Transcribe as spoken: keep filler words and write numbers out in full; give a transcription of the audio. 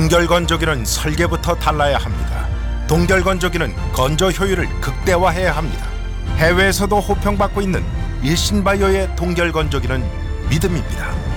동결건조기는 설계부터 달라야 합니다. 동결건조기는 건조 효율을 극대화해야 합니다. 해외에서도 호평받고 있는 일신바이오의 동결건조기는 믿음입니다.